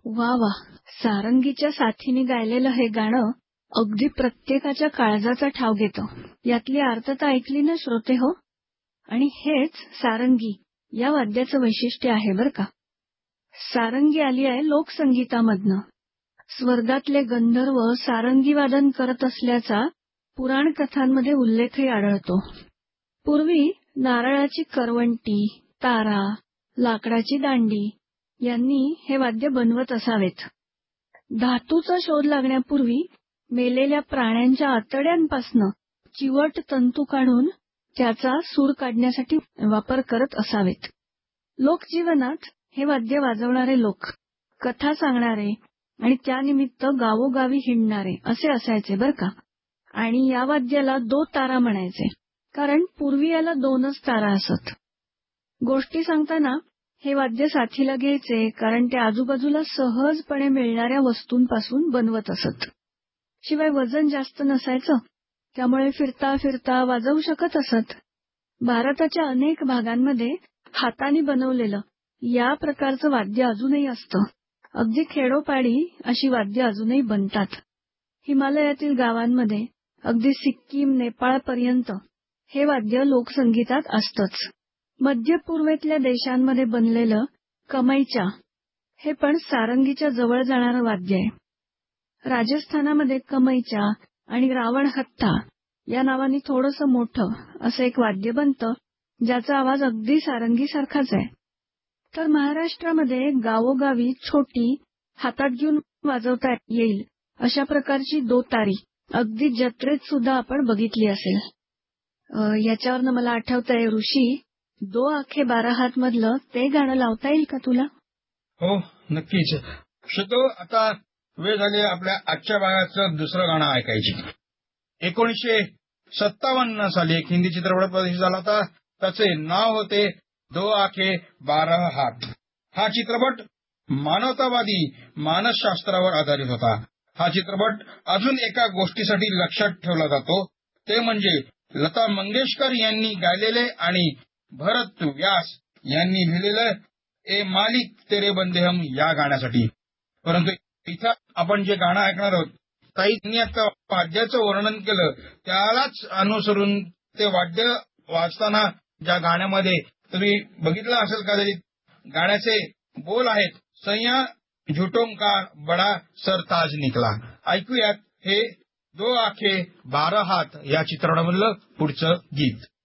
वा वा. सारंगीच्या साथीने गायलेलं हे गाणं अगदी प्रत्येकाच्या काळजाचा ठाव घेतं. यातली अर्थता ऐकली ना श्रोते हो. आणि हेच सारंगी या वाद्याचं वैशिष्ट्य आहे बरं का. सारंगी आली आहे लोकसंगीतामधनं. स्वर्गातले गंधर्व सारंगी वादन करत असल्याचा पुराण कथांमध्ये उल्लेखही आढळतो. पूर्वी नारळाची करवंटी, तारा, लाकडाची दांडी यांनी हे वाद्य बनवत असावेत. धातूचा शोध लागण्यापूर्वी मेलेल्या प्राण्यांच्या आतड्यांपासनं चिवट तंतू काढून त्याचा सूर काढण्यासाठी वापर करत असावेत. लोकजीवनात हे वाद्य वाजवणारे लोक, कथा सांगणारे आणि त्यानिमित्त गावोगावी हिंडणारे असे असायचे बरं का. आणि या वाद्याला दो तारा म्हणायचे, कारण पूर्वी याला 2च तारा असत. गोष्टी सांगताना हे वाद्य साथीला घ्यायचे, कारण ते आजूबाजूला सहजपणे मिळणाऱ्या वस्तूंपासून बनवत असत. शिवाय वजन जास्त नसायचं, त्यामुळे फिरता फिरता वाजवू शकत असत. भारताच्या अनेक भागांमध्ये हाताने बनवलेलं या प्रकारचं वाद्य अजूनही असतं. अगदी खेडोपाडी अशी वाद्य अजूनही बनतात. हिमालयातील गावांमध्ये अगदी सिक्कीम, नेपाळपर्यंत हे वाद्य लोकसंगीतात असतंच. मध्य पूर्वेतल्या देशांमध्ये बनलेलं कमैचा हे पण सारंगीच्या जवळ जाणारं वाद्य आहे. राजस्थानामध्ये कमैचा आणि रावण हत्था या नावाने थोडंसं मोठं असं एक वाद्य बनतं, ज्याचा आवाज अगदी सारंगीसारखाच आहे. तर महाराष्ट्रामध्ये गावोगावी छोटी, हातात घेऊन वाजवता येईल अशा प्रकारची दोतारी अगदी जत्रेत सुद्धा आपण बघितली असेल. याच्यावरनं मला आठवतंय ऋषी, दो आखे बारा हात मधलं ते गाणं लावता येईल का तुला? हो, नक्कीच. शतो आता वेळ झाली आपल्या आजच्या भागाचं दुसरं गाणं ऐकायची. 1957 साली एक हिंदी चित्रपट प्रदर्शित झाला होता. त्याचे नाव होते दो आखे बारा हात. हा चित्रपट मानवतावादी मानसशास्त्रावर आधारित होता. हा चित्रपट अजून एका गोष्टीसाठी लक्षात ठेवला जातो, ते म्हणजे लता मंगेशकर यांनी गायलेले आणि भरत व्यास यांनी लिहिलेलं ए मालिक तेरे बंदे हम या गाण्यासाठी. परंतु इथं आपण जे गाणं ऐकणार आहोत, ताईंनी आता वाद्याचं वर्णन केलं, त्यालाच अनुसरून ते वाद्य वाजताना ज्या गाण्यामध्ये तुम्ही बघितलं असेल कदाचित, गाण्याचे बोल आहेत, सैया झुटों का बडा सरताज निकला. ऐकूयात हे दो आखे बारा हात या चित्रपटामधलं पुढचं गीत.